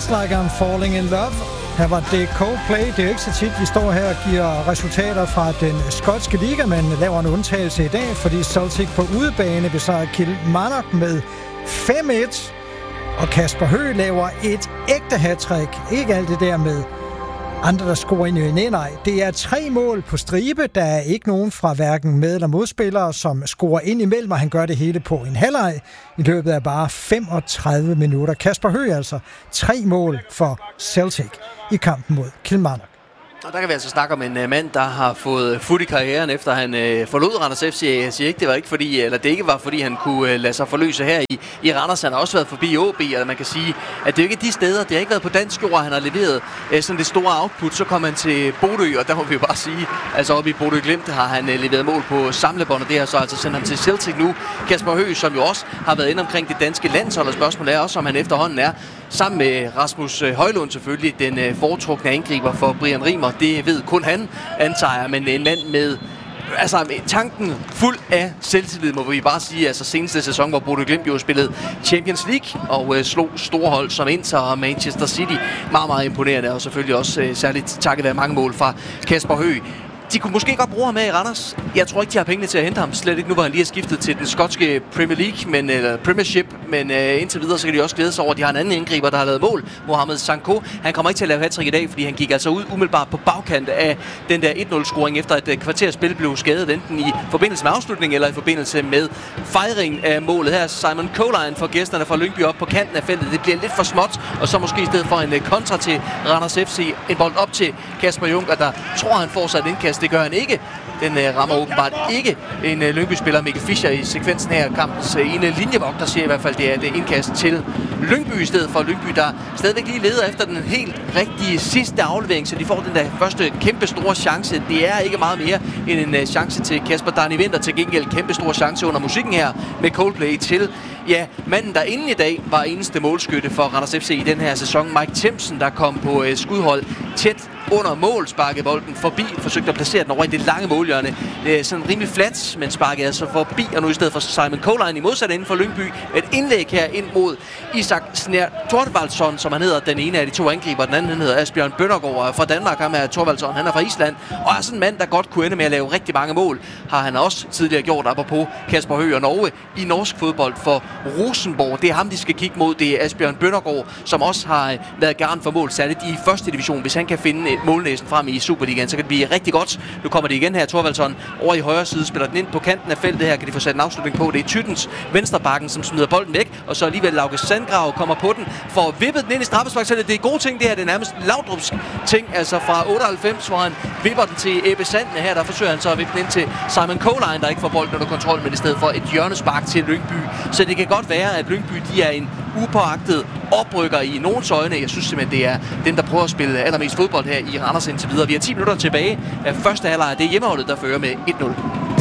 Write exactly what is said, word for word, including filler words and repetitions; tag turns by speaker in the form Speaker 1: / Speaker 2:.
Speaker 1: Sounds Like I'm Falling in Love. Her var det Coldplay. Det er jo ikke så tit, vi står her og giver resultater fra den skotske liga, men laver en undtagelse i dag, fordi Celtic på udebane besejrer Kilmarnock med fem et. Og Kasper Høgh laver et ægte hattrick. Ikke alt det der med andre, der scorer ind i nej, nej. Det er tre mål på stribe. Der er ikke nogen fra hverken med- eller modspillere, som scorer ind imellem, og han gør det hele på en halvleg i løbet af bare femogtredive minutter. Kasper Høgh altså tre mål for Celtic i kampen mod Kilmarnock.
Speaker 2: Og der kan vi altså snakke om en uh, mand, der har fået fut i karrieren, efter han uh, forlod Randers F C. Jeg siger ikke, det var ikke fordi, eller det ikke var fordi, han kunne uh, lade sig forløse her i, i Randers. Han har også været forbi O B, eller man kan sige, at det er ikke de steder, det har ikke været på dansk jord, han har leveret uh, sådan det store output. Så kom han til Bodø, og der må vi jo bare sige, altså oppe i Bodø Glimt har han uh, leveret mål på samlebånd, og det har så altså sendt ham til Celtic nu. Kasper Høgh, som jo også har været inde omkring det danske landshold, og spørgsmålet er også, om han efterhånden er, sammen med Rasmus Højlund selvfølgelig, den uh, foretrukne angriber for Brian Rimer. Det ved kun han, antager jeg, men en mand med altså tanken fuld af selvtillid, må vi bare sige. Altså seneste sæson, hvor Bodø Glimt jo spillede Champions League og øh, slog store hold som Inter og Manchester City. Meget, meget imponerende, og selvfølgelig også øh, særligt takket være mange mål fra Kasper Høgh. De kunne måske godt bruge ham med i Randers. Jeg tror ikke, de har pengene til at hente ham. Slet ikke nu, hvor han lige er skiftet til den skotske Premier League, men, eller Premiership. Men uh, indtil videre, så kan de også glæde sig over, at de har en anden angriber, der har lavet mål. Mohamed Sanko. Han kommer ikke til at lave hattrick i dag, fordi han gik altså ud umiddelbart på bagkant af den der et nul-scoring, efter et kvarters spil blev skadet, enten i forbindelse med afslutningen eller i forbindelse med fejringen af målet. Her Simon Colline for gæsterne fra Lyngby op på kanten af feltet. Det bliver lidt for småt, og så måske i stedet for en kontra til Randers F C. En bold op til Kasper Junker, der tror, han får sig et indkast. Det gør han ikke. Den øh, rammer åbenbart ikke en øh, Lyngby-spiller, Mikkel Fischer, i sekvensen her. Kampens øh, ene linjevogter siger i hvert fald, det er et indkast til Lyngby i stedet for Lyngby, der stadigvæk lige leder efter den helt rigtige sidste aflevering, så de får den der første kæmpe store chance. Det er ikke meget mere end en øh, chance til Kasper Dani Winther. Til gengæld kæmpe store chance under musikken her med Coldplay til, ja, manden der inden i dag var eneste målskytte for Randers F C i den her sæson, Mike Thiemsen, der kom på øh, skudhold tæt under mål, sparkede bolden forbi, forsøgte at placere den over i det lange målhjørne. Det er sådan rimelig flat, men sparkede altså forbi, og nu i stedet for Simon Colline i modsat inden for Lyngby. Et indlæg her ind mod Isak Snær Thorvaldsson, som han hedder, den ene af de to angriber. Den anden han hedder Asbjørn Bøndergaard fra Danmark. Ham er Thorvaldsson, han er fra Island, og er sådan en mand, der godt kunne ende med at lave rigtig mange mål. Har han også tidligere gjort, apropos Kasper Høgh og Norge, i norsk fodbold for Rosenborg. Det er ham, de skal kigge mod. Det er Asbjørn Bøndergaard, som også har været garant for mål, særligt i første division. Hvis han kan finde målnæsen frem i Superligaen, så kan det blive rigtig godt. Nu kommer det igen her, Thorvaldsson over i højre side, spiller den ind på kanten af feltet her, kan de få sat en afslutning på. Det er Tyttens venstrebakken, som smider bolden væk, og så alligevel Lauke Sandgrav kommer på den, for vippet den ind i straffesparksfeltet. Det er gode ting, det her, det er nærmest Laudrupsk ting, altså fra otteoghalvfems, hvor han vipper den til Ebbe Sandene her, der forsøger han så at vippe den ind til Simon Colline, der ikke får bolden under kontrol, men i stedet for et hjørnespark til Lyngby. Så det kan godt være, at Lyngby, de er en upåagtet oprykker i nogens øjne. Jeg synes simpelthen, det er dem, der prøver at spille allermest fodbold her i Randers indtil videre. Vi har ti minutter tilbage af første halvleg. Det er hjemmeholdet, der fører med et nul.